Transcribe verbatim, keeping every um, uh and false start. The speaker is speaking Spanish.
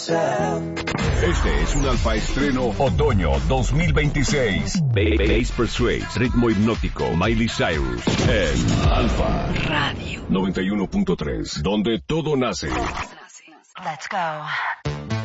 Este es un Alfa Estreno Otoño dos mil veintiséis. Bass Persuades, ritmo hipnótico, Miley Cyrus, en Alfa Radio noventa y uno punto tres, donde todo nace. Let's go.